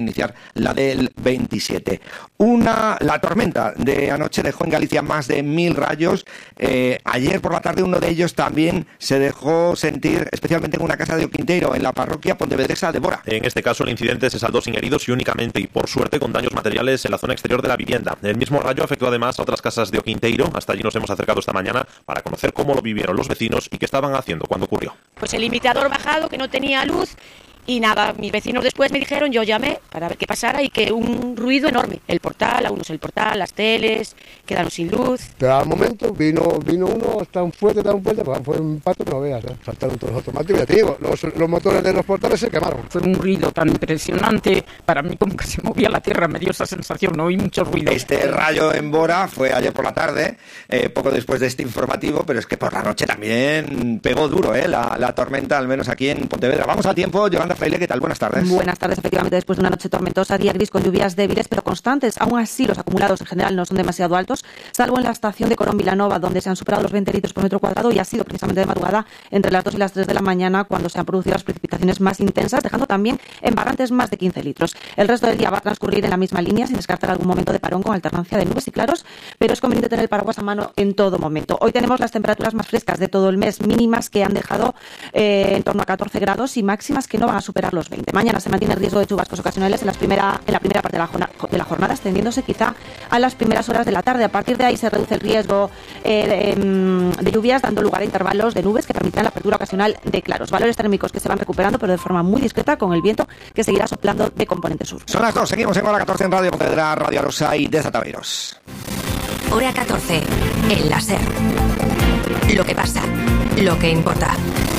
iniciar la del 27. La tormenta de anoche dejó en Galicia más de 1000 rayos. Ayer por la tarde uno de ellos también se dejó sentir, especialmente en una casa de Oquinteiro, en la parroquia pontevedresa de Bora. En este caso el incidente se saldó sin heridos y únicamente, y por suerte, con daños materiales en la zona exterior de la vivienda. El mismo rayo afectó además a otras casas de Oquinteiro. Hasta allí nos hemos acercado esta mañana para conocer cómo lo vivieron los vecinos y qué estaban haciendo cuando ocurrió. Pues el limitador bajado, que no tenía luz. Y nada, mis vecinos después me dijeron, yo llamé para ver qué pasara y que un ruido enorme. El portal, el portal, las teles, quedaron sin luz. Pero al momento vino uno tan fuerte, pues fue un impacto que no veas, saltaron todos los automáticos. Ya te digo, los motores de los portales se quemaron. Fue un ruido tan impresionante, para mí como que se movía la tierra, me dio esa sensación, no oí mucho ruido. Este rayo en Bora fue ayer por la tarde, poco después de este informativo, pero es que por la noche también pegó duro la tormenta, al menos aquí en Pontevedra. Vamos a tiempo, Yolanda Fraile, ¿qué tal? Buenas tardes. Buenas tardes, efectivamente, después de una noche tormentosa, día gris con lluvias débiles pero constantes. Aún así, los acumulados en general no son demasiado altos, salvo en la estación de Corón Vilanova, donde se han superado los 20 litros por metro cuadrado, y ha sido precisamente de madrugada entre las 2 y las 3 de la mañana cuando se han producido las precipitaciones más intensas, dejando también en Barrantes más de 15 litros. El resto del día va a transcurrir en la misma línea, sin descartar algún momento de parón con alternancia de nubes y claros, pero es conveniente tener el paraguas a mano en todo momento. Hoy tenemos las temperaturas más frescas de todo el mes, mínimas que han dejado en torno a 14 grados y máximas que no van a superar los 20. Mañana se mantiene el riesgo de chubascos ocasionales en la primera parte de la jornada, extendiéndose quizá a las primeras horas de la tarde. A partir de ahí se reduce el riesgo de lluvias, dando lugar a intervalos de nubes que permitirán la apertura ocasional de claros. Valores térmicos que se van recuperando, pero de forma muy discreta, con el viento que seguirá soplando de componente sur. Son las 2, seguimos en hora 14 en Radio Pontevedra, Radio Arosa y Desataveros. Hora 14, el láser. Lo que pasa, lo que importa.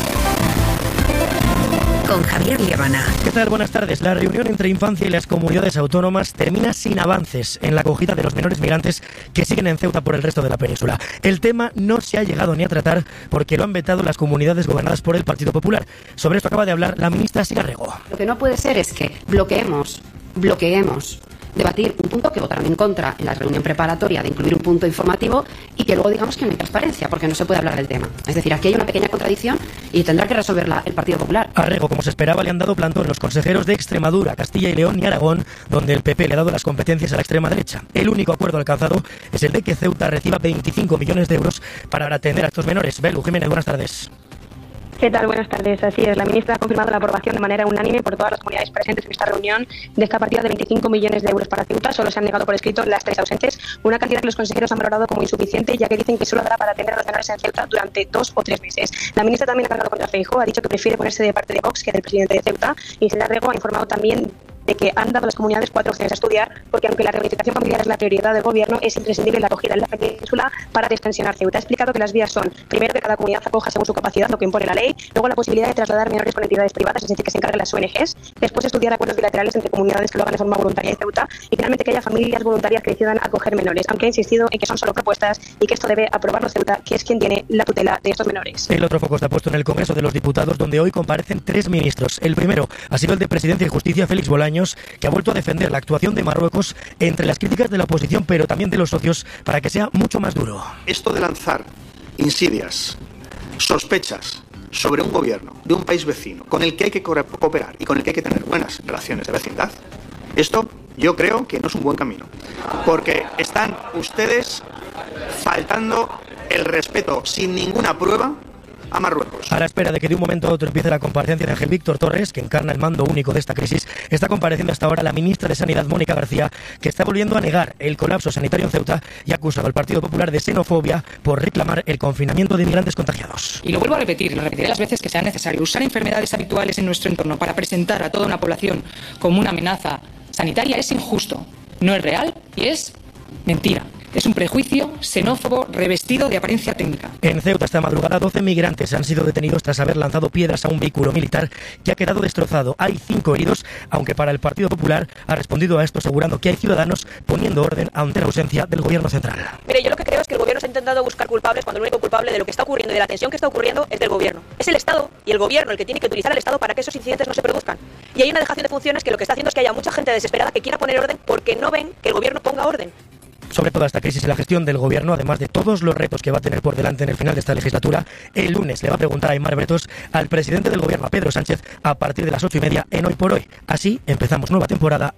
Con Javier Liebana. ¿Qué tal? Buenas tardes. La reunión entre Infancia y las comunidades autónomas termina sin avances en la acogida de los menores migrantes que siguen en Ceuta por el resto de la península. El tema no se ha llegado ni a tratar porque lo han vetado las comunidades gobernadas por el Partido Popular. Sobre esto acaba de hablar la ministra Sigar Rego. Lo que no puede ser es que bloqueemos debatir un punto que votaron en contra en la reunión preparatoria de incluir un punto informativo y que luego digamos que no hay transparencia porque no se puede hablar del tema. Es decir, aquí hay una pequeña contradicción y tendrá que resolverla el Partido Popular. A Rego, como se esperaba, le han dado plantón los consejeros de Extremadura, Castilla y León y Aragón, donde el PP le ha dado las competencias a la extrema derecha. El único acuerdo alcanzado es el de que Ceuta reciba 25 millones de euros para atender a estos menores. Belu Jiménez, buenas tardes. ¿Qué tal? Buenas tardes. Así es, la ministra ha confirmado la aprobación de manera unánime por todas las comunidades presentes en esta reunión de esta partida de 25 millones de euros para Ceuta. Solo se han negado por escrito las 3 ausentes, una cantidad que los consejeros han valorado como insuficiente, ya que dicen que solo dará para atender a los menores en Ceuta durante 2 o 3 meses. La ministra también ha cargado contra Feijóo, ha dicho que prefiere ponerse de parte de Vox que del presidente de Ceuta, y Sigar Rego ha informado también de que han dado a las comunidades 4 opciones a estudiar, porque aunque la reunificación familiar es la prioridad del gobierno, es imprescindible la acogida en la península para despensionar Ceuta. Ha explicado que las vías son, primero, que cada comunidad acoja según su capacidad, lo que impone la ley, luego la posibilidad de trasladar menores con entidades privadas, es decir, que se encarguen las ONGs, después estudiar acuerdos bilaterales entre comunidades que lo hagan de forma voluntaria en Ceuta, y finalmente que haya familias voluntarias que decidan acoger menores, aunque ha insistido en que son solo propuestas y que esto debe aprobarlo Ceuta, que es quien tiene la tutela de estos menores. El otro foco está puesto en el Congreso de los Diputados, donde hoy comparecen 3 ministros. El primero ha sido el de Presidencia y Justicia, Félix Bolaños, que ha vuelto a defender la actuación de Marruecos entre las críticas de la oposición, pero también de los socios, para que sea mucho más duro. Esto de lanzar insidias, sospechas sobre un gobierno de un país vecino con el que hay que cooperar y con el que hay que tener buenas relaciones de vecindad, esto yo creo que no es un buen camino, porque están ustedes faltando el respeto sin ninguna prueba a Marruecos. A la espera de que de un momento a otro empiece la comparecencia de Ángel Víctor Torres, que encarna el mando único de esta crisis, está compareciendo hasta ahora la ministra de Sanidad, Mónica García, que está volviendo a negar el colapso sanitario en Ceuta y ha acusado al Partido Popular de xenofobia por reclamar el confinamiento de inmigrantes contagiados. Y lo vuelvo a repetir, lo repetiré las veces que sea necesario. Usar enfermedades habituales en nuestro entorno para presentar a toda una población como una amenaza sanitaria es injusto, no es real y es mentira. Es un prejuicio xenófobo revestido de apariencia técnica. En Ceuta esta madrugada 12 migrantes han sido detenidos tras haber lanzado piedras a un vehículo militar que ha quedado destrozado. Hay 5 heridos, aunque para el Partido Popular ha respondido a esto asegurando que hay ciudadanos poniendo orden ante la ausencia del gobierno central. Mire, yo lo que creo es que el gobierno está intentando buscar culpables cuando el único culpable de lo que está ocurriendo y de la tensión que está ocurriendo es del gobierno. Es el Estado y el gobierno el que tiene que utilizar al Estado para que esos incidentes no se produzcan. Y hay una dejación de funciones que lo que está haciendo es que haya mucha gente desesperada que quiera poner orden porque no ven que el gobierno ponga orden. Sobre toda esta crisis y la gestión del gobierno, además de todos los retos que va a tener por delante en el final de esta legislatura, el lunes le va a preguntar a Aimar Bretos al presidente del gobierno, a Pedro Sánchez, a partir de las 8:30 en Hoy por Hoy. Así empezamos nueva temporada